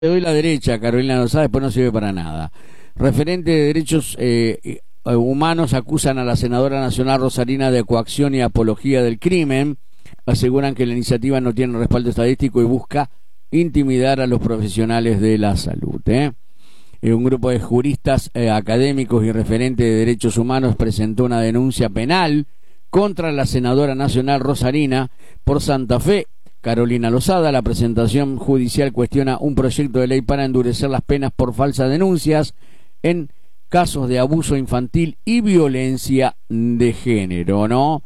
Le doy la derecha a Carolina Lozada, después no sirve para nada. Referente de derechos humanos acusan a la senadora nacional rosarina de coacción y apología del crimen. Aseguran que la iniciativa no tiene respaldo estadístico y busca intimidar a los profesionales de la salud. Un grupo de juristas académicos y referentes de derechos humanos presentó una denuncia penal contra la senadora nacional rosarina por Santa Fe, Carolina Lozada. La presentación judicial cuestiona un proyecto de ley para endurecer las penas por falsas denuncias en casos de abuso infantil y violencia de género, ¿no?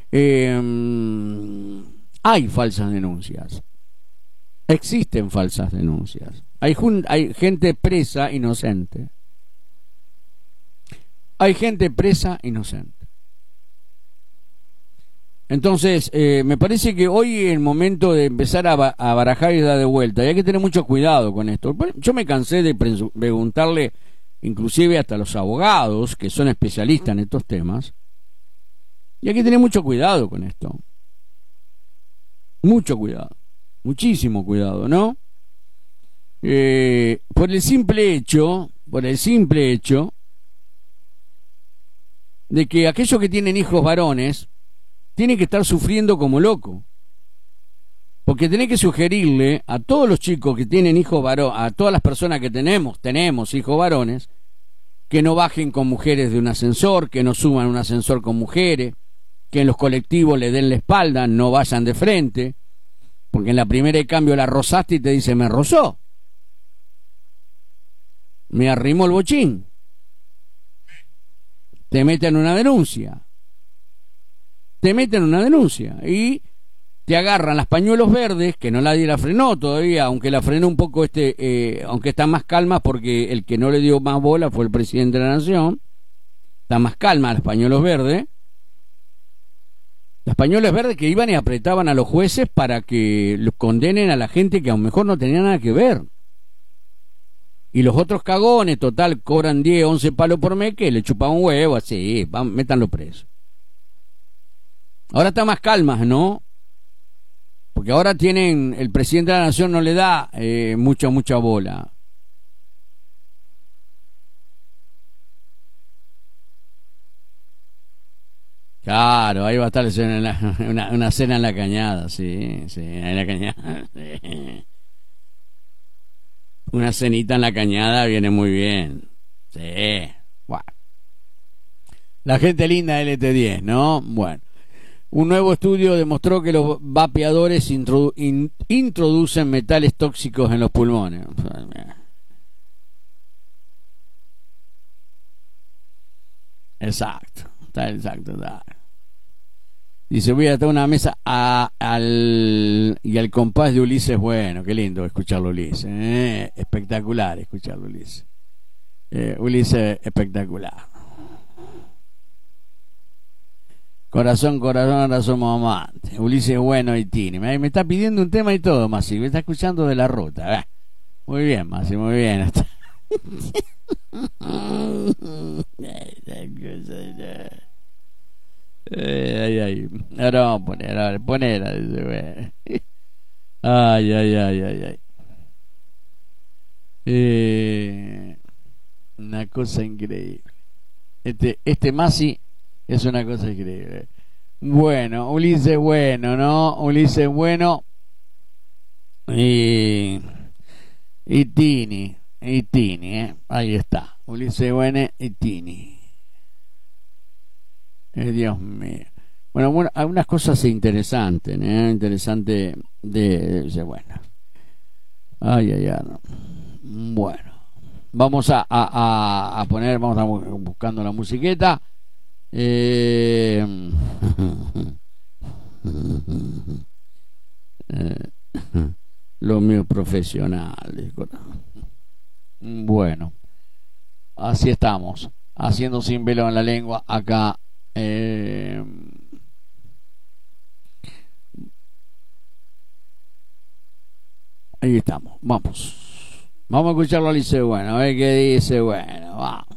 Hay falsas denuncias. Existen falsas denuncias. Hay gente presa inocente. Hay gente presa inocente. Entonces, me parece que hoy es el momento de empezar a barajar y dar de vuelta. Y hay que tener mucho cuidado con esto. Yo me cansé de preguntarle, inclusive hasta a los abogados, que son especialistas en estos temas. Y hay que tener mucho cuidado con esto. Mucho cuidado. Muchísimo cuidado, ¿no? Por el simple hecho de que aquellos que tienen hijos varones tiene que estar sufriendo como loco. Porque tenés que sugerirle a todos los chicos que tienen hijos varones, a todas las personas que tenemos hijos varones, que no bajen con mujeres de un ascensor, que no suban un ascensor con mujeres, que en los colectivos le den la espalda, no vayan de frente, porque en la primera de cambio la rozaste y te dice, me rozó, me arrimó el bochín, te meten una denuncia. Y te agarran las pañuelos verdes, que no nadie la frenó todavía, aunque la frenó un poco aunque está más calma porque el que no le dio más bola fue el presidente de la nación. Está más calma los pañuelos verdes. Los pañuelos verdes que iban y apretaban a los jueces para que los condenen a la gente que a lo mejor no tenía nada que ver. Y los otros cagones, total, cobran 10, 11 palos por mes, que le chupan un huevo, así, métanlo preso. Ahora está más calma, ¿no? Porque ahora el presidente de la nación no le da mucha bola. Claro, ahí va a estar una cena en la cañada, sí, en la cañada. Sí. Una cenita en la cañada viene muy bien. Sí, bueno. La gente linda del LT10, ¿no? Bueno. Un nuevo estudio demostró que los vapeadores introducen metales tóxicos en los pulmones. Exacto. Dice, voy a estar una mesa y al compás de Ulises. Bueno, qué lindo escucharlo, Ulises. Espectacular escucharlo, Ulises. Ulises, espectacular. Corazón, ahora somos amantes. Ulises Bueno y Tini. Me está pidiendo un tema y todo, Masi. Me está escuchando de la ruta. Muy bien, Masi, muy bien. Ay. Ahora vamos a poner. Ay. Una cosa increíble. Este Masi es una cosa increíble. Bueno, Ulises Bueno, ¿no? Ulises Bueno y Tini, ahí está. Ulises Bueno y Tini. Dios mío. Bueno, algunas cosas interesantes, interesante bueno. Ay, no. Bueno, vamos a poner, vamos a buscando la musiqueta. Los míos profesionales. Bueno, así estamos, haciendo sin velo en la lengua acá. Ahí estamos, vamos a escucharlo a Ulises Bueno, a ver qué dice. Bueno, vamos.